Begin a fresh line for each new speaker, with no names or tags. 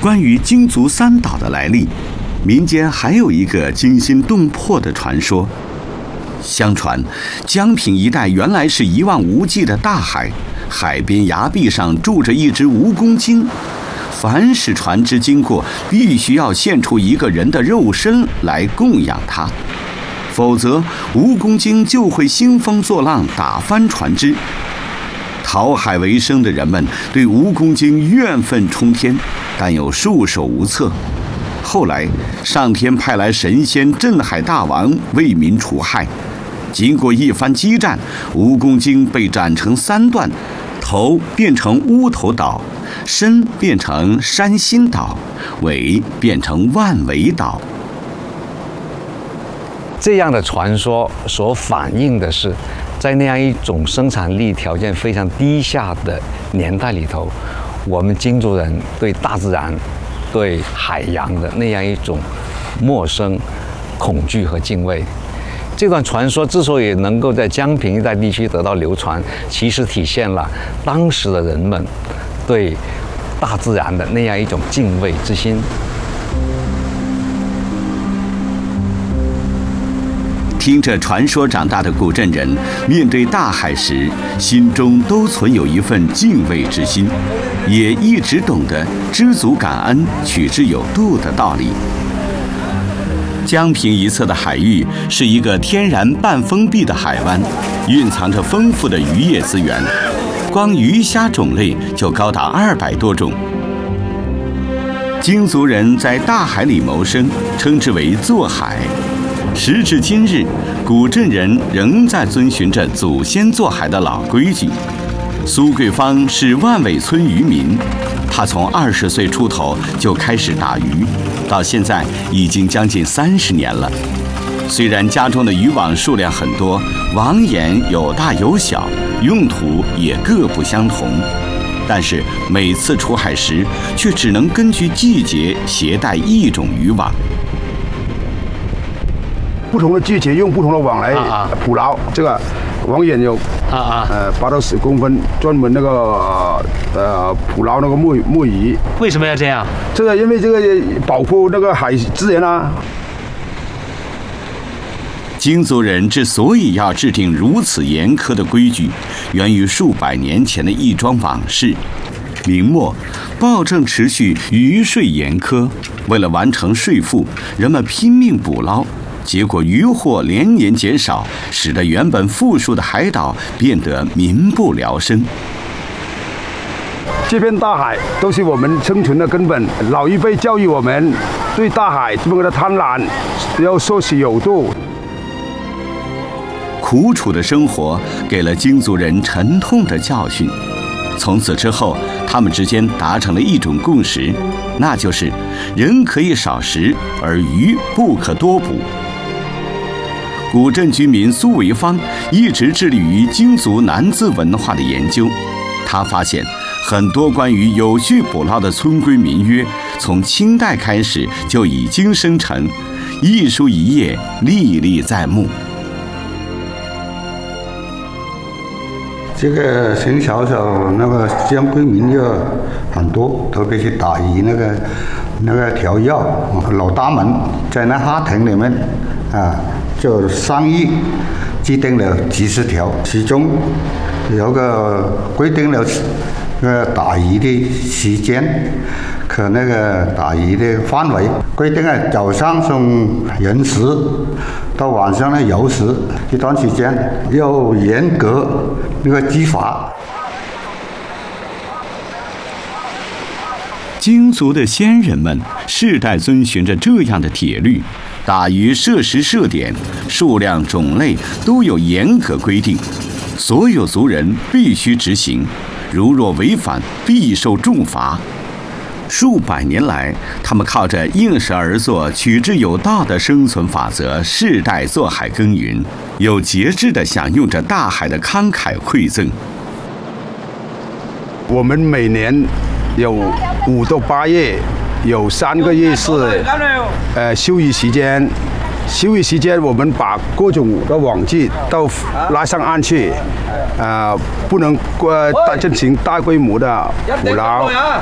关于鲸族三岛的来历，民间还有一个惊心动魄的传说。相传，江平一带原来是一望无际的大海，海边崖壁上住着一只蜈蚣精。凡是船只经过，必须要献出一个人的肉身来供养它，否则蜈蚣精就会兴风作浪，打翻船只。讨海为生的人们对蜈蚣精怨愤冲天，但又束手无策。后来，上天派来神仙镇海大王为民除害。经过一番激战，蜈蚣精被斩成3段，头变成乌头岛，身变成山心岛，尾变成万尾岛。
这样的传说所反映的是，在那样一种生产力条件非常低下的年代里头，我们鲸族人对大自然、对海洋的那样一种陌生、恐惧和敬畏。这段传说之所以能够在江平一带地区得到流传，其实体现了当时的人们对大自然的那样一种敬畏之心。
听着传说长大的古镇人，面对大海时，心中都存有一份敬畏之心，也一直懂得知足感恩、取之有度的道理。江平一侧的海域是一个天然半封闭的海湾，蕴藏着丰富的渔业资源，光鱼虾种类就高达200多种。鲸族人在大海里谋生，称之为做海。时至今日，古镇人仍在遵循着祖先做海的老规矩。苏桂芳是万尾村渔民，他从20岁出头就开始打鱼，到现在已经将近30年了。虽然家中的渔网数量很多，网眼有大有小，用途也各不相同，但是每次出海时却只能根据季节携带一种渔网。
不同的季节用不同的网来捕捞，这个网眼有8到10公分，专门那个捕捞那个墨鱼。
为什么要这样？
这个因为这个保护那个海资源啊。
鲸族人之所以要制定如此严苛的规矩，源于数百年前的一桩往事。明末，暴政持续，渔税严苛，为了完成税赋，人们拼命捕捞。结果渔获连年减少，使得原本富庶的海岛变得民不聊生。
这片大海都是我们生存的根本，老一辈教育我们对大海这么的贪婪要说是有度。
苦楚的生活给了鲸族人沉痛的教训。从此之后，他们之间达成了一种共识，那就是人可以少食，而鱼不可多捕。古镇居民苏维芳一直致力于鲸族南字文化的研究。他发现很多关于有序捕捞的村规民约，从清代开始就已经生成，一书一页，历历在目。
这个从小那个江规民约很多，特别是打鱼那个条约，老大们在那哈亭里面就商议制定了几十条，其中有个规定了打鱼的时间和那个打鱼的范围，规定早上从寅时到晚上的酉时这段时间要严格那个执法。
鲸族的先人们世代遵循着这样的铁律，打鱼设时设点，数量种类都有严格规定，所有族人必须执行，如若违反必受重罚。数百年来，他们靠着应时而作、取之有道的生存法则，世代做海耕耘，有节制地享用着大海的慷慨馈赠。
我们每年有5到8月，有3个月是休渔时间。休渔时间，我们把各种的网具都拉上岸去，不能进行大规模的捕捞。